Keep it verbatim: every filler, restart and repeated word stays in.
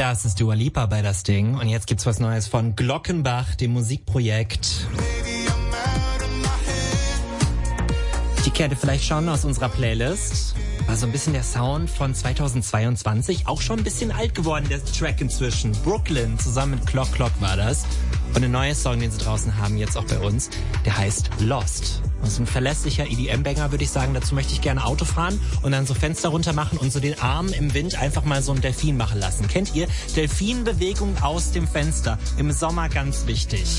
Das ist Dua Lipa bei Das Ding. Und jetzt gibt's was Neues von Glockenbach, dem Musikprojekt. Die kennt ihr vielleicht schon aus unserer Playlist. War so ein bisschen der Sound von zweitausendzweiundzwanzig. Auch schon ein bisschen alt geworden, der Track inzwischen. Brooklyn zusammen mit Clock Clock war das. Und ein neuer Song, den sie draußen haben, jetzt auch bei uns, der heißt Lost. Das ist ein verlässlicher E D M-Banger, würde ich sagen. Dazu möchte ich gerne Auto fahren und dann so Fenster runter machen und so den Arm im Wind einfach mal so einen Delfin machen lassen. Kennt ihr? Delfinbewegung aus dem Fenster. Im Sommer ganz wichtig.